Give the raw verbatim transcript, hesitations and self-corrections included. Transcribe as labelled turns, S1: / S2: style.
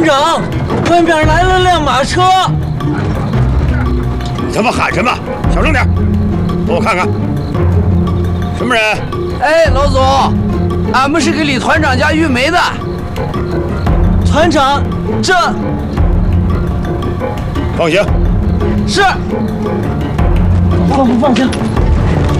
S1: 长，外边来了辆马车。
S2: 你他妈喊什么？小声点，给我看看，什么人？
S3: 哎，老总，俺们是给李团长家运煤的。
S1: 团长，这
S2: 放行。
S1: 是。放放放行。